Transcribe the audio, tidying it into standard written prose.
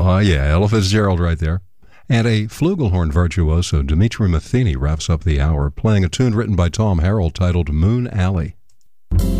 Yeah, Ella Fitzgerald right there. And a flugelhorn virtuoso, Dimitri Matheny, wraps up the hour, playing a tune written by Tom Harrell titled Moon Alley.